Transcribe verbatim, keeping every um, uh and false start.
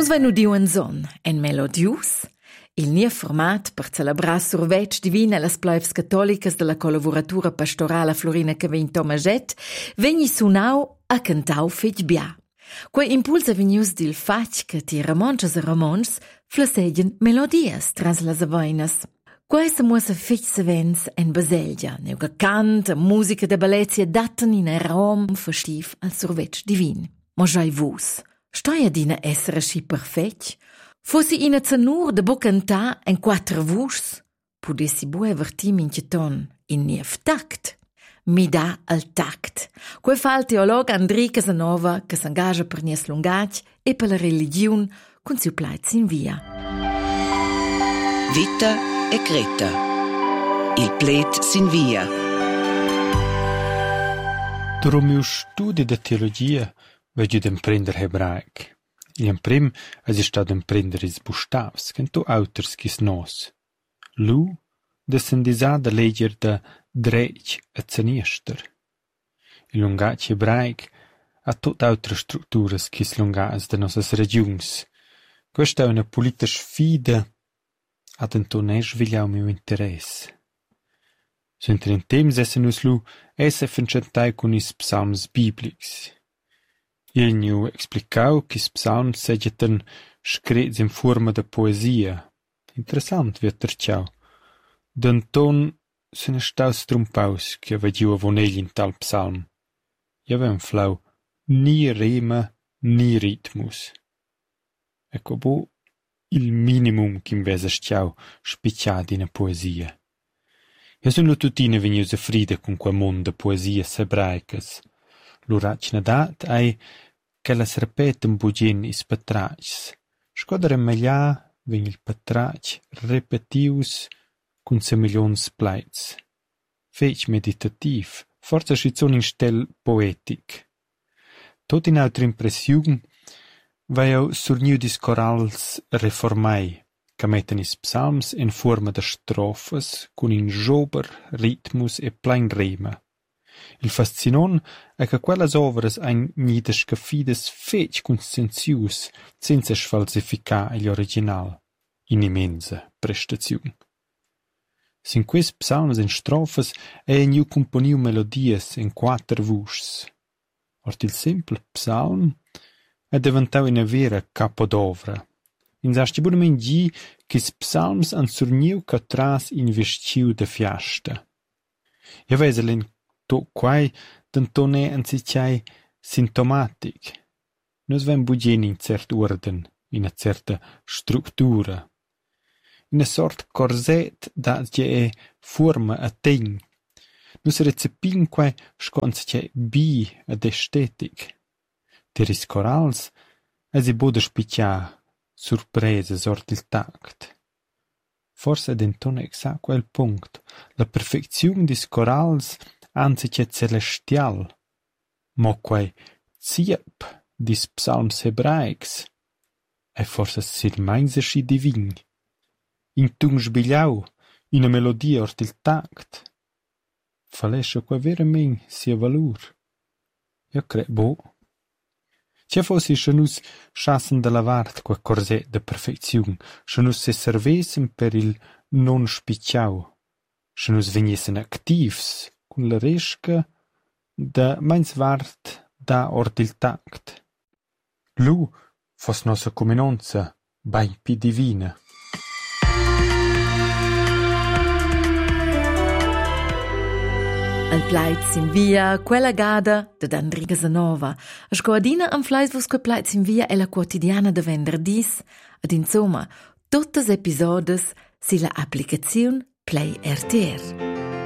Nus vai nu diu en zon, en melodius, il nia format per celebrar survetg divin e las plevs cattolicas de la collaboratura pastorala Florina Cavegn Tomaget, vegni sunau a cantau fetg bia. Quei impulsa vegnius dil fatg che ti ramonchas e ramons flasegien melodias trans las avainas. Quei se muossa fetg savens en Baselgia, neu che cant e musica de ballezia datten in rom festiv al survetg divin. Ma giai vus, stai adina essere schi perfetg? Fossi ina zanur de bo cantà en quattro vus, pudessi bu avertir minceton in niev takt. Mi dà al tact. Quei fa il teolog Andrei Casanova che s'engagia per nies lungatg e per la religiun con siu plaiz in via. Vita e Creta. Il pleit sin via. Durant miu studi de teologia veggio d'emprender hebraic. Il prim es istat d'emprender is bustavs, canto auters chis nos. Lu, de s'endisà de leger de dretg e zeniester. Il lungatg hebraic ha tot autre structuras chis lungas de nossas regiuns. Questa è una polita sfida ad enton è svigliau miu interess. S'entre in temps essen nus lu esse fencentai cun is psalms biblics. Il nu explicau che i psalms seggetan screts in forma de poesia. Interessant wird der ciao. D'enton se ne staus trumpaus che vegiu avonegli in tal psalm. I avem flau ni rima ni ritmus. Ecco bo il minimum che invece stiau spicciad in a poesia. Io sono tutine vegniuse fride con quel mondo de poesie hebraicas. L'uracina dat ai che las repeten bugin is patracs. Scodere meglià vegn il patrac repetius cun se milions pleits. Fec meditativ, forza schizon in stel poetic. Tot in altra impressiun vai au surniudis corals reformai, che metten is psalms in forma de strofas cun in jober ritmus e plein rima. Il fascinon è che quellas ovras ein nida scafides fec consensius senza sfalsificar gli original, in immensa prestaziun. Sin quest psalms in strofas è eniu componiu melodias in quattro vus. Ort il simple psalm è diventau una vera capodovra. In sasti bunamen gi che s psalms han surniu catras investiu de fiasta. Ja veselen to quai denton è anzitgai sintomatic. Nus vem bugien in cert orden, in a certa struttura. In a sort corset da che è forma a tegn. Nus recepin quai sconzitgai bi ad estetic. Teris corals es i boda spiccia surprese sort il tact. Forse denton è exact quel punct. La perfeziun dis corals anzi che celestial, mo quai ziep dis psalms hebraics, è forse sil mainse schi divin. In tung sbigliau, in a melodia ort il tact, falesce qua veramen sia valur. Io cre, bo. Cia fossi se nus schassen de lavart qua corset de perfeziun, se nus se servesen per il non spicciau, se nus vegniesen activs, con la resca da meins vart da ort il tact. Lu fos nossa cominonza bai pi divina. Al plaiz in via, quella gada de Andrei Casanova. A scoadina am flais vos que plaiz in via è la quotidiana de venderdis, ad insomma, tuttes episodes si la applicazione Play R T R.